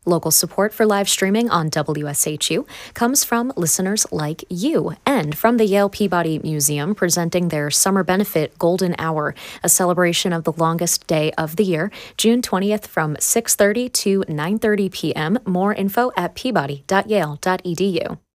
Local support for live streaming on WSHU comes from listeners like you and from the Yale Peabody Museum presenting their Summer Benefit Golden Hour, a celebration of the longest day of the year, June 20th from 6:30 to 9:30 p.m. More info at peabody.yale.edu.